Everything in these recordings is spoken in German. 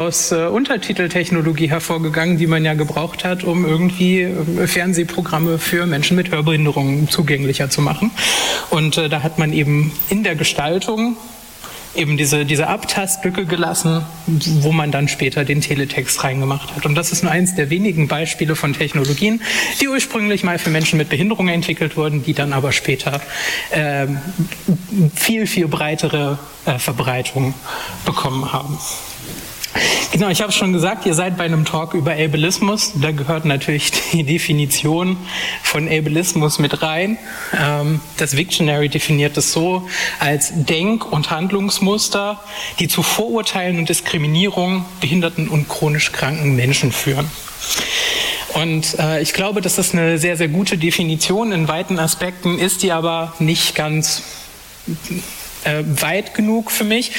aus Untertiteltechnologie hervorgegangen, die man ja gebraucht hat, um irgendwie Fernsehprogramme für Menschen mit Hörbehinderungen zugänglicher zu machen. Und da hat man eben in der Gestaltung eben diese Abtastlücke gelassen, wo man dann später den Teletext reingemacht hat. Und das ist nur eins der wenigen Beispiele von Technologien, die ursprünglich mal für Menschen mit Behinderungen entwickelt wurden, die dann aber später viel, viel breitere Verbreitung bekommen haben. Genau, ich habe schon gesagt, ihr seid bei einem Talk über Ableismus. Da gehört natürlich die Definition von Ableismus mit rein. Das Wiktionary definiert es so als Denk- und Handlungsmuster, die zu Vorurteilen und Diskriminierung behinderten und chronisch kranken Menschen führen. Und ich glaube, dass das eine sehr, sehr gute Definition in weiten Aspekten ist, die aber nicht ganz weit genug für mich,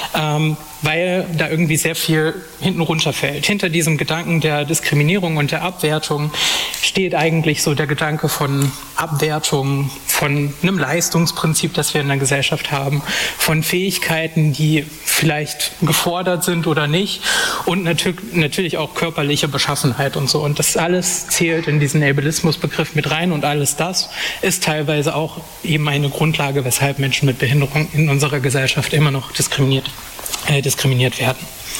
weil da irgendwie sehr viel hinten runterfällt. Hinter diesem Gedanken der Diskriminierung und der Abwertung steht eigentlich so der Gedanke von Abwertung, von einem Leistungsprinzip, das wir in der Gesellschaft haben, von Fähigkeiten, die vielleicht gefordert sind oder nicht, und natürlich auch körperliche Beschaffenheit und so. Und das alles zählt in diesen Ableismus-Begriff mit rein, und alles das ist teilweise auch eben eine Grundlage, weshalb Menschen mit Behinderung in unserer Gesellschaft immer noch diskriminiert werden.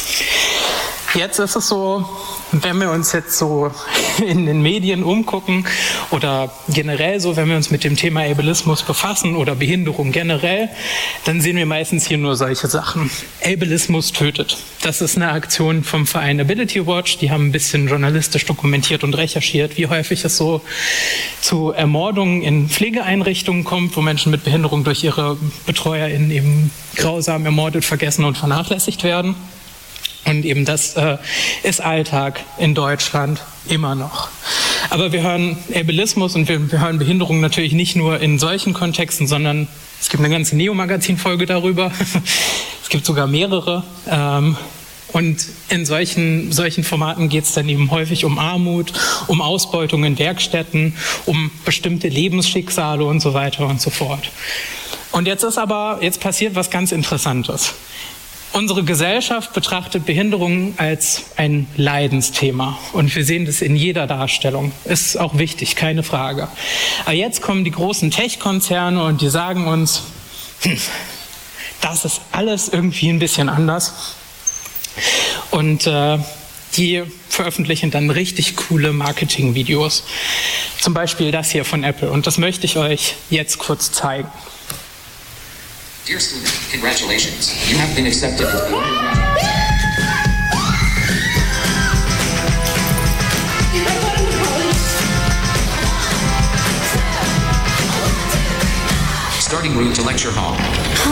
Jetzt ist es so, wenn wir uns jetzt so in den Medien umgucken oder generell so, wenn wir uns mit dem Thema Ableismus befassen oder Behinderung generell, dann sehen wir meistens hier nur solche Sachen. Ableismus tötet. Das ist eine Aktion vom Verein Ability Watch. Die haben ein bisschen journalistisch dokumentiert und recherchiert, wie häufig es so zu Ermordungen in Pflegeeinrichtungen kommt, wo Menschen mit Behinderung durch ihre BetreuerInnen eben grausam ermordet, vergessen und vernachlässigt werden. Und eben das ist Alltag in Deutschland immer noch. Aber wir hören Ableismus und wir hören Behinderung natürlich nicht nur in solchen Kontexten, sondern es gibt eine ganze Neo-Magazin-Folge darüber. Es gibt sogar mehrere. Und in solchen Formaten geht es dann eben häufig um Armut, um Ausbeutung in Werkstätten, um bestimmte Lebensschicksale und so weiter und so fort. Und jetzt passiert was ganz Interessantes. Unsere Gesellschaft betrachtet Behinderung als ein Leidensthema, und wir sehen das in jeder Darstellung. Ist auch wichtig, keine Frage. Aber jetzt kommen die großen Tech-Konzerne und die sagen uns, das ist alles irgendwie ein bisschen anders. Und die veröffentlichen dann richtig coole Marketing-Videos. Zum Beispiel das hier von Apple, und das möchte ich euch jetzt kurz zeigen. Dear student, congratulations. You have been accepted into the undergraduate. Starting route to lecture hall.